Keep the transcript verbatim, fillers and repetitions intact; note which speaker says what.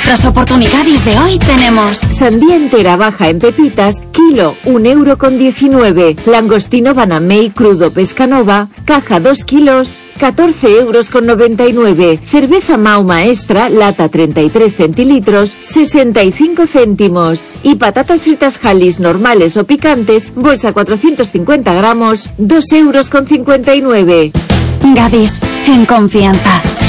Speaker 1: nuestras oportunidades de hoy tenemos
Speaker 2: sandía entera baja en pepitas, kilo, un euro con diecinueve. Langostino Banamey crudo Pescanova, caja dos kilos, catorce euros con noventa y nueve. Cerveza Mau Maestra, lata treinta y tres centilitros, sesenta y cinco céntimos. Y patatas fritas Halis normales o picantes, bolsa cuatrocientos cincuenta gramos, dos euros con cincuenta y nueve.
Speaker 1: Gadis, en confianza.